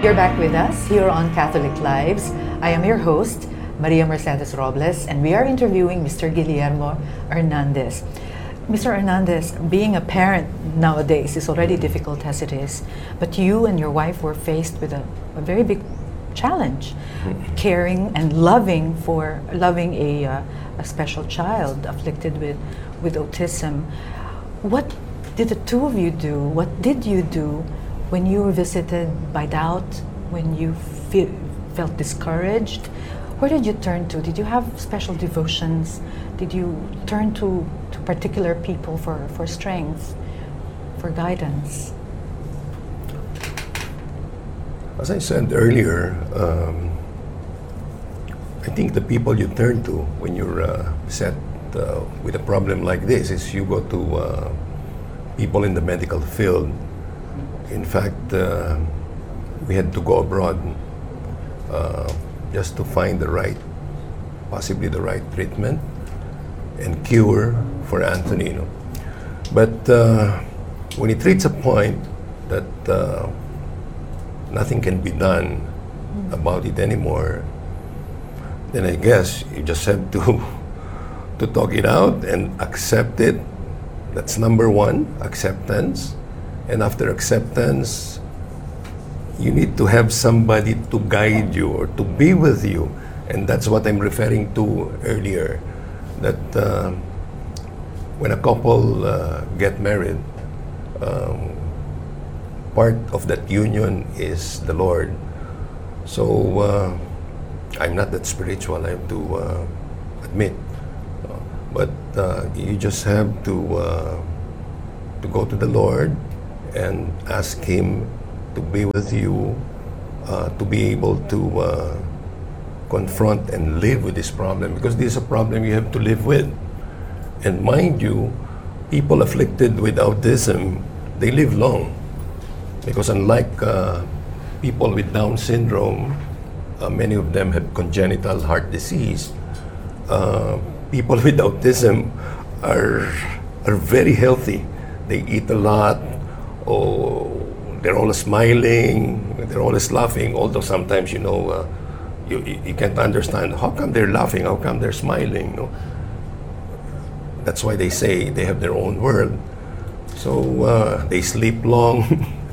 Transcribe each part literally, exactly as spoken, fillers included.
You're back with us here on Catholic Lives. I am your host, Maria Mercedes Robles, and we are interviewing Mister Guillermo Hernandez. Mister Hernandez, being a parent nowadays is already difficult as it is, but you and your wife were faced with a, a very big challenge, caring and loving for loving a, uh, a special child afflicted with, with autism. What did the two of you do? What did you do when you were visited by doubt, when you feel, felt discouraged? Where did you turn to? Did you have special devotions? Did you turn to, to particular people for, for strength, for guidance? As I said earlier, um, I think the people you turn to when you're uh, set uh, with a problem like this is you go to uh, people in the medical field. In fact, uh, we had to go abroad uh, just to find the right, possibly the right treatment and cure for Anthony. You know? But uh, when it reaches a point that uh, nothing can be done about it anymore, then I guess you just have to to talk it out and accept it. That's number one, acceptance. And after acceptance, you need to have somebody to guide you or to be with you. And that's what I'm referring to earlier, that uh, when a couple uh, get married, um, part of that union is the Lord. So uh, I'm not that spiritual, I have to uh, admit. Uh, but uh, you just have to uh, to go to the Lord and ask Him to be with you, uh, to be able to uh, confront and live with this problem, because this is a problem you have to live with. And mind you, people afflicted with autism, they live long, because unlike uh, people with Down syndrome, uh, many of them have congenital heart disease. Uh, people with autism are are very healthy. They eat a lot. Oh, they're always smiling, they're always laughing, although sometimes, you know, uh, you, you can't understand how come they're laughing, how come they're smiling. No? That's why they say they have their own world. So uh, they sleep long.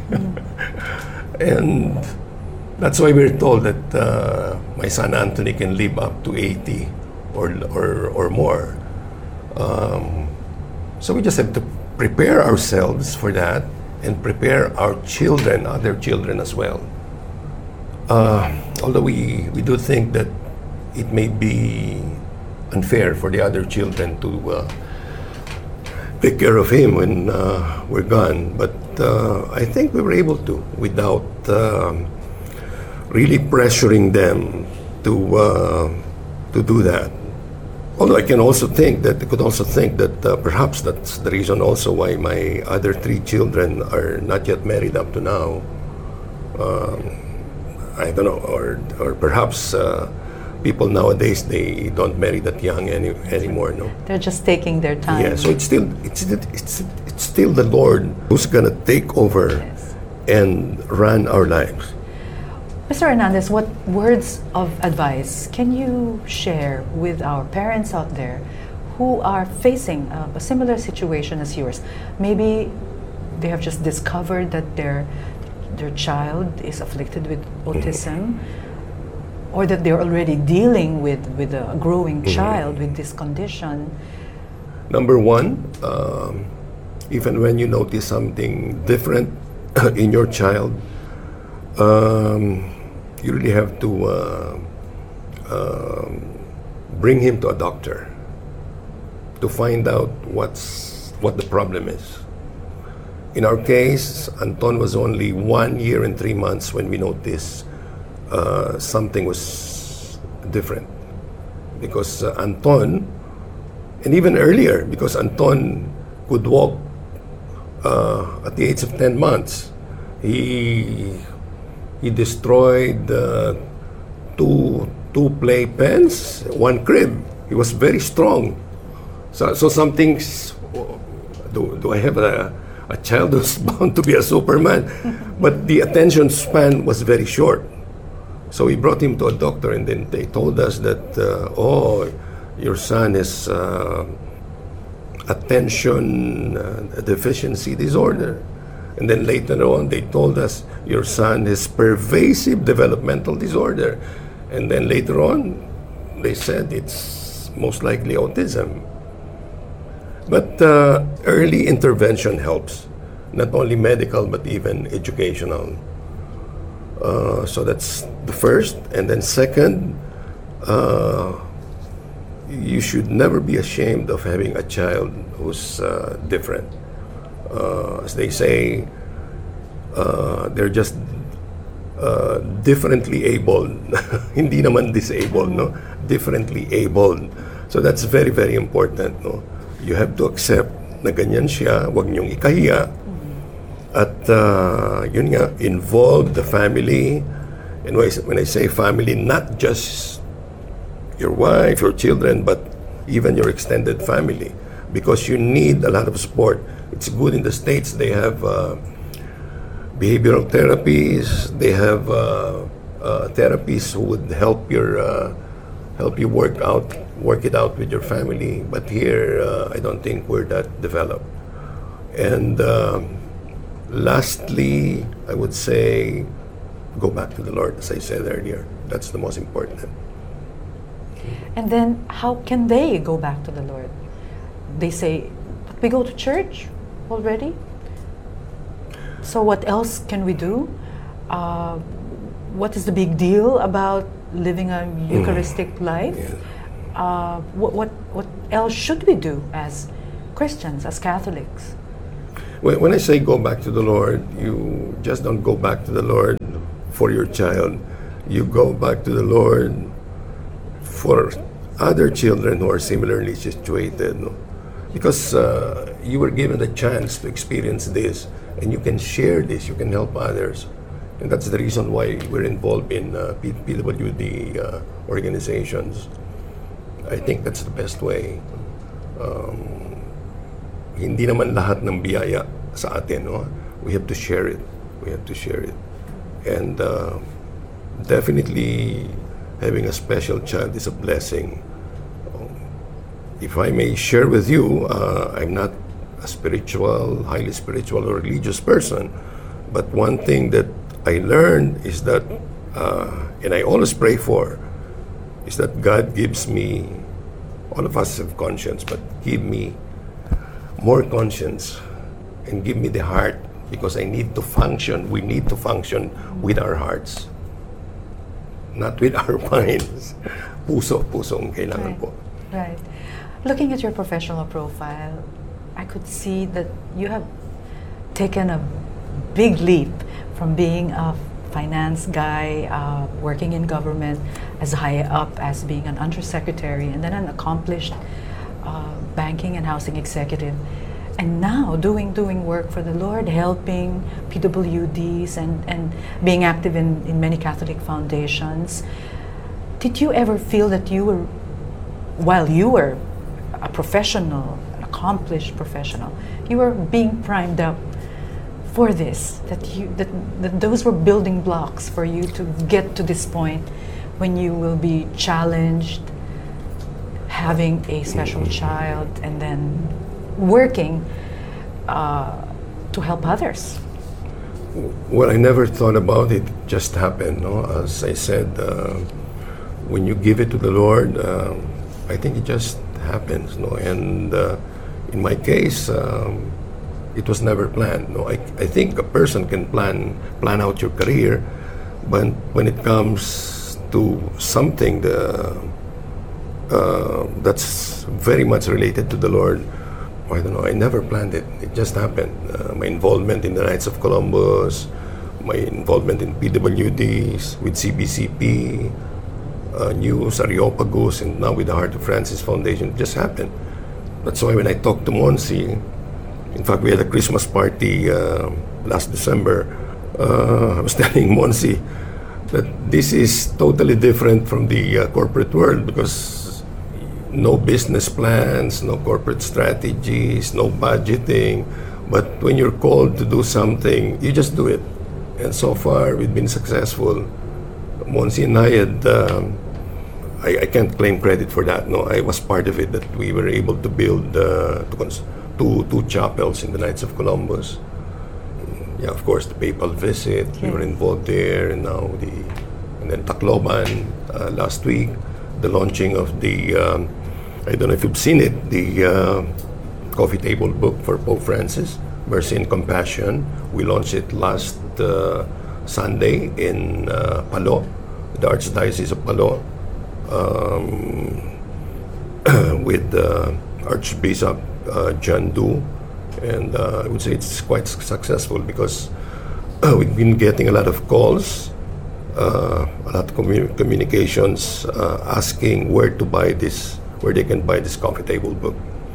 And that's why we're told that uh, my son Anthony can live up to eighty or, or, or more. Um, so we just have to prepare ourselves for that, and prepare our children, other children as well. Uh, although we, we do think that it may be unfair for the other children to uh, take care of him when uh, we're gone, but uh, I think we were able to without uh, really pressuring them to uh, to do that. Although I can also think that, I could also think that uh, perhaps that's the reason also why my other three children are not yet married up to now. Um, I don't know, or or perhaps uh, people nowadays, they don't marry that young any, anymore, no? They're just taking their time. Yeah, so it's still, it's, it's, it's still the Lord who's gonna take over Yes. and run our lives. Mister Hernandez, what words of advice can you share with our parents out there who are facing a, a similar situation as yours? Maybe they have just discovered that their their child is afflicted with autism, or that they're already dealing with, with a growing Mm-hmm. child with this condition. Number one, um, even when you notice something different in your child, um, you really have to uh, um, bring him to a doctor to find out what's what the problem is. In our case, Anton was only one year and three months when we noticed uh, something was different, because uh, Anton, and even earlier, because Anton could walk uh, at the age of ten months. He he destroyed uh, two two playpens, one crib. He was very strong. So so some things. Do, do I have a a child was bound to be a Superman. But the attention span was very short. So we brought him to a doctor, and then they told us that, uh, oh, your son has uh, attention uh, deficiency disorder. And then later on, they told us, your son has pervasive developmental disorder. And then later on, they said it's most likely autism. But uh, early intervention helps, not only medical, but even educational. Uh, so that's the first. And then second, uh, you should never be ashamed of having a child who's uh, different. Uh, as they say, uh, they're just uh, differently abled. Hindi naman disabled, no? Differently abled. So that's very, very important, no? You have to accept na ganyan siya, wag niyong ikahiya. At uh, yun nga, involve the family. And when I say family, not just your wife, your children, but even your extended family. Because you need a lot of support. It's good in the States, they have uh, behavioral therapies, they have uh, uh, therapists who would help your uh, help you work out, work it out with your family. But here, uh, I don't think we're that developed. And um, lastly, I would say, go back to the Lord, as I said earlier. That's the most important. And then, how can they go back to the Lord? They say, but we go to church already. So what else can we do? Uh, what is the big deal about living a Eucharistic mm. life? Yeah. Uh, what, what, what else should we do as Christians, as Catholics? When I say go back to the Lord, you just don't go back to the Lord for your child. You go back to the Lord for other children who are similarly situated. No? Because uh, you were given the chance to experience this, and you can share this, you can help others. And that's the reason why we're involved in uh, P W D uh, organizations. I think that's the best way. Um, hindi naman lahat ng biyaya sa atin, no? We have to share it. We have to share it. And uh, definitely having a special child is a blessing. If I may share with you, uh, I'm not a spiritual, highly spiritual or religious person, but one thing that I learned is that, uh, and I always pray for, is that God gives me, all of us have conscience, but give me more conscience and give me the heart, because I need to function, we need to function with our hearts, not with our minds. Puso, puso ang kailangan Right. po. Right. Looking at your professional profile, I could see that you have taken a big leap from being a finance guy, uh, working in government, as high up as being an undersecretary, and then an accomplished uh, banking and housing executive, and now doing doing work for the Lord, helping P W Ds and, and being active in, in many Catholic foundations. Did you ever feel that you were, while you were a professional, an accomplished professional, you were being primed up for this, that you that, that those were building blocks for you to get to this point when you will be challenged, having a special child, and then working uh, to help others? Well, I never thought about it, it just happened. No? As I said, uh, when you give it to the Lord, uh, I think it just happens. No? And uh, in my case, um, it was never planned. No? I, I think a person can plan plan out your career, but when it comes to something the, uh, that's very much related to the Lord, I don't know, I never planned it. It just happened. Uh, my involvement in the Knights of Columbus, my involvement in P W Ds, with C B C P, uh, News, Areopagus, and now with the Heart of Francis Foundation, it just happened. That's why when I talked to Monsi, in fact, we had a Christmas party uh, last December, uh, I was telling Monsi that this is totally different from the uh, corporate world, because no business plans, no corporate strategies, no budgeting. But when you're called to do something, you just do it. And so far, we've been successful. Monsi and I had, um, I, I can't claim credit for that. No, I was part of it, that we were able to build uh, two, two chapels in the Knights of Columbus. Yeah, of course, the papal visit, yes. We were involved there, and now the, and then Tacloban uh, last week, the launching of the, um, I don't know if you've seen it, the uh, coffee table book for Pope Francis, Mercy and Compassion. We launched it last uh, Sunday in uh, Palo, the Archdiocese of Palo, um, with uh, Archbishop uh, John Du. And uh, I would say it's quite successful because uh, we've been getting a lot of calls, uh, a lot of commu- communications uh, asking where to buy this, where they can buy this coffee table book.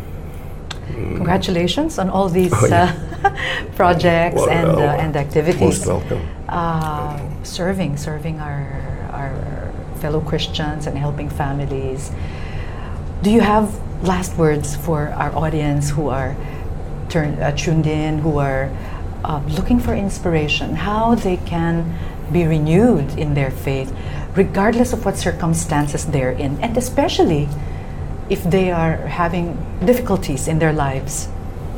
Mm. Congratulations on all these oh, yeah. uh, projects well, and uh, uh, and activities. Most welcome. Uh, serving, serving our our fellow Christians and helping families. Do you have last words for our audience who are Turn, uh, tuned in, who are uh, looking for inspiration, how they can be renewed in their faith, regardless of what circumstances they're in, and especially if they are having difficulties in their lives?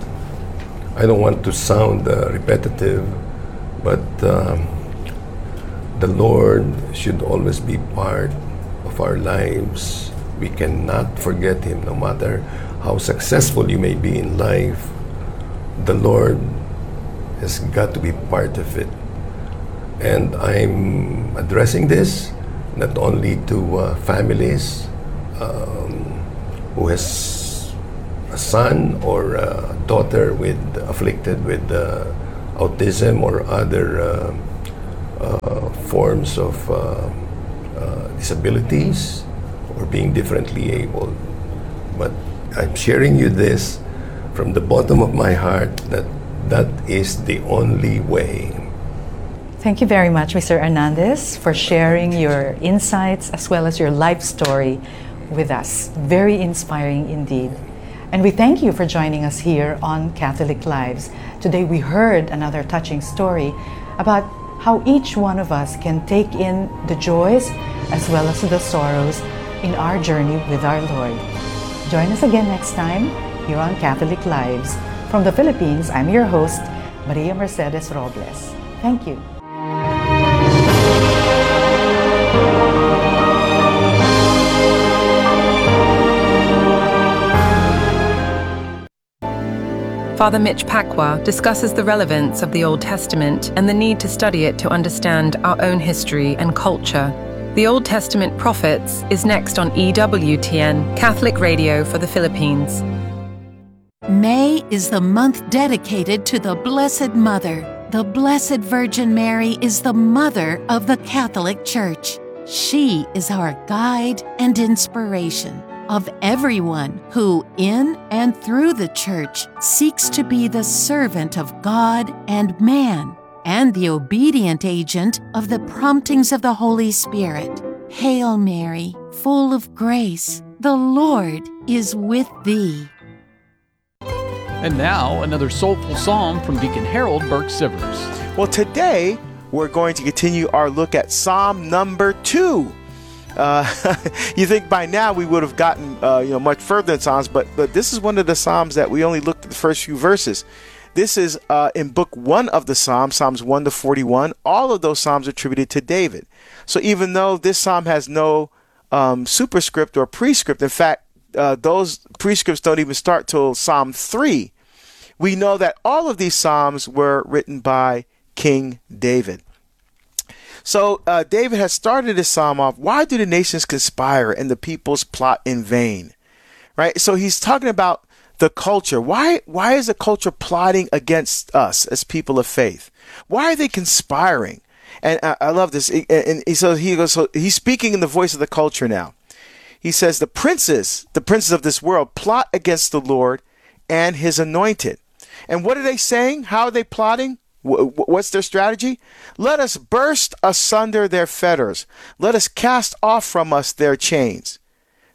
I don't want to sound uh, repetitive, but um, the Lord should always be part of our lives. We cannot forget Him, no matter how successful you may be in life. The Lord has got to be part of it. And I'm addressing this not only to uh, families um, who has a son or a daughter with afflicted with uh, autism or other uh, uh, forms of uh, uh, disabilities or being differently able. But I'm sharing you this from the bottom of my heart, that that is the only way. Thank you very much, Mister Hernandez, for sharing your insights as well as your life story with us. Very inspiring indeed. And we thank you for joining us here on Catholic Lives. Today we heard another touching story about how each one of us can take in the joys as well as the sorrows in our journey with our Lord. Join us again next time here on Catholic Lives. From the Philippines, I'm your host, Maria Mercedes Robles. Thank you. Father Mitch Pacwa discusses the relevance of the Old Testament and the need to study it to understand our own history and culture. The Old Testament Prophets is next on E W T N, Catholic Radio for the Philippines. May is the month dedicated to the Blessed Mother. The Blessed Virgin Mary is the Mother of the Catholic Church. She is our guide and inspiration of everyone who, in and through the Church, seeks to be the servant of God and man, and the obedient agent of the promptings of the Holy Spirit. Hail Mary, full of grace, the Lord is with thee. And now, another soulful psalm from Deacon Harold Burke-Sivers. Well, today we're going to continue our look at Psalm number two. Uh, you think by now we would have gotten uh, you know much further in Psalms, but, but this is one of the Psalms that we only looked at the first few verses. This is uh, in book one of the Psalms, Psalms one to forty-one. All of those Psalms are attributed to David. So even though this Psalm has no um, superscript or prescript, in fact, uh, those prescripts don't even start till Psalm three, we know that all of these Psalms were written by King David. So uh, David has started this psalm off, why do the nations conspire and the peoples plot in vain? Right? So he's talking about the culture. Why why is the culture plotting against us as people of faith? Why are they conspiring? And I, I love this. And he so he goes. So he's speaking in the voice of the culture now. He says the princes, the princes of this world, plot against the Lord and His anointed. And what are they saying? How are they plotting? What's their strategy? Let us burst asunder their fetters. Let us cast off from us their chains.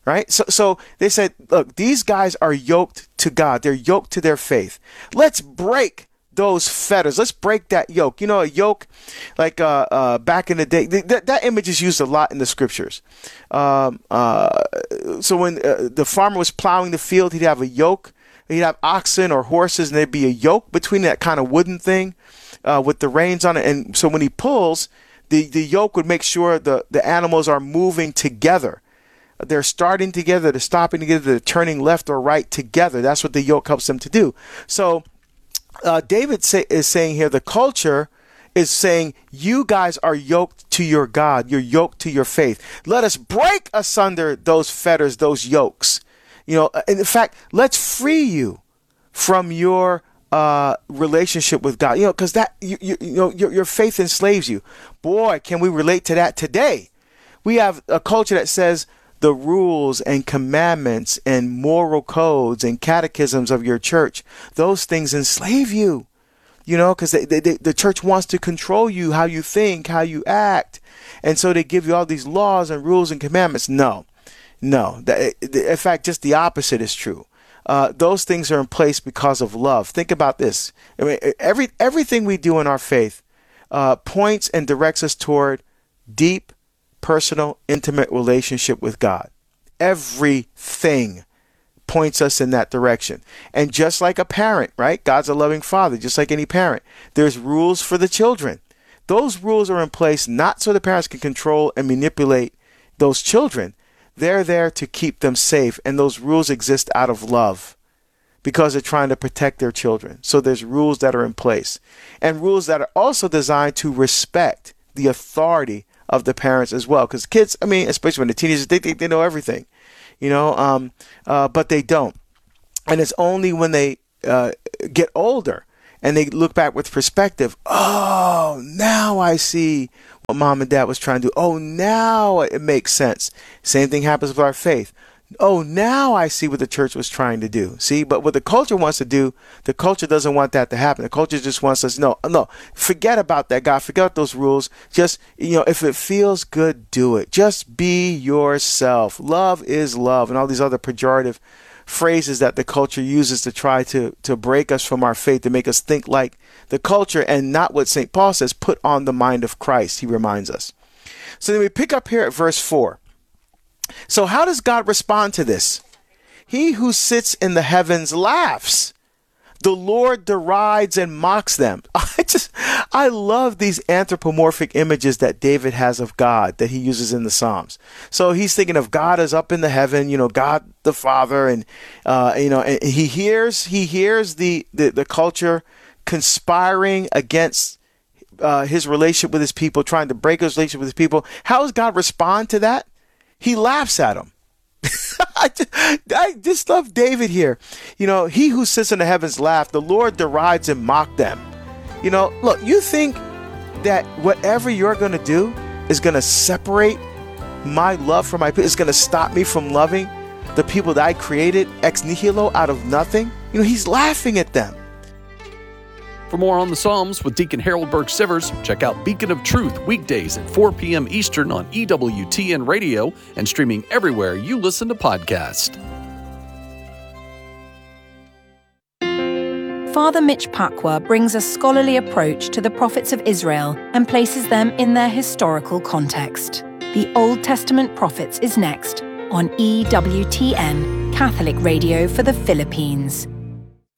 right? So, so they said, look, these guys are yoked to God. They're yoked to their faith. Let's break those fetters. Let's break that yoke. You know, a yoke, like uh, uh, back in the day, th- th- that image is used a lot in the scriptures. Um, uh, so when uh, the farmer was plowing the field, he'd have a yoke. He'd have oxen or horses, and there'd be a yoke between that kind of wooden thing uh, with the reins on it. And so when he pulls, the, the yoke would make sure the, the animals are moving together. They're starting together, they're stopping together, they're turning left or right together. That's what the yoke helps them to do. So uh, David say, is saying here, the culture is saying, you guys are yoked to your God. You're yoked to your faith. Let us break asunder those fetters, those yokes. You know, in fact, let's free you from your uh, relationship with God. You know, because that you, you, you know your, your faith enslaves you. Boy, can we relate to that today? We have a culture that says the rules and commandments and moral codes and catechisms of your church, those things enslave you. You know, because they, they, they, the church wants to control you, how you think, how you act, and so they give you all these laws and rules and commandments. No. No, in fact, just the opposite is true. Uh, those things are in place because of love. Think about this. I mean, every everything we do in our faith uh, points and directs us toward deep, personal, intimate relationship with God. Everything points us in that direction. And just like a parent, right? God's a loving father, just like any parent. There's rules for the children. Those rules are in place not so the parents can control and manipulate those children. They're there to keep them safe, and those rules exist out of love because they're trying to protect their children. So there's rules that are in place, and rules that are also designed to respect the authority of the parents as well. Because kids, I mean, especially when the teenagers, they think they know everything, you know, um, uh, but they don't. And it's only when they uh, get older and they look back with perspective, oh, now I see what mom and dad was trying to do. Oh, now it makes sense. Same thing happens with our faith. Oh, now I see what the church was trying to do. See, but what the culture wants to do, the culture doesn't want that to happen. The culture just wants us, no, no, forget about that, God. Forget about those rules. Just, you know, if it feels good, do it. Just be yourself. Love is love, and all these other pejorative phrases that the culture uses to try to, to break us from our faith, to make us think like the culture and not what Saint Paul says, put on the mind of Christ, he reminds us. So then we pick up here at verse four. So how does God respond to this? He who sits in the heavens laughs. The Lord derides and mocks them. I just, I love these anthropomorphic images that David has of God that he uses in the Psalms. So he's thinking of God as up in the heaven, you know, God the Father, and uh, you know, and he hears he hears the the, the culture conspiring against uh, his relationship with his people, trying to break his relationship with his people. How does God respond to that? He laughs at them. I, just, I just love David here. You know, he who sits in the heavens laughs. The Lord derides and mocks them. You know, look, you think that whatever you're going to do is going to separate my love from my people, is going to stop me from loving the people that I created ex nihilo, out of nothing? You know, he's laughing at them. For more on the Psalms with Deacon Harold Burke Sivers, check out Beacon of Truth weekdays at four p.m. Eastern on E W T N Radio and streaming everywhere you listen to podcasts. Father Mitch Pacwa brings a scholarly approach to the prophets of Israel and places them in their historical context. The Old Testament Prophets is next on E W T N, Catholic Radio for the Philippines.